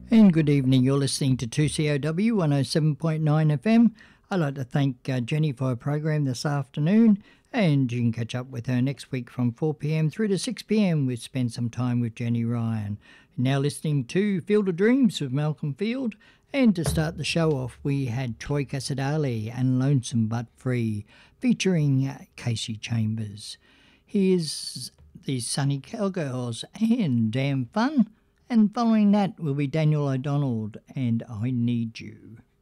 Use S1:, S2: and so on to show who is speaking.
S1: And good evening, you're listening to 2COW 107.9 FM. I'd like to thank Jenny for her program this afternoon, and you can catch up with her next week from 4pm through to 6pm. We've spent some time with Jenny Ryan. Now listening to Field of Dreams with Malcolm Field, and to start the show off we had Troy Casadale and Lonesome But Free featuring Casey Chambers. Here's the Sunny Cowgirls and Damn Fun. And following that will be Daniel O'Donnell and I Need You.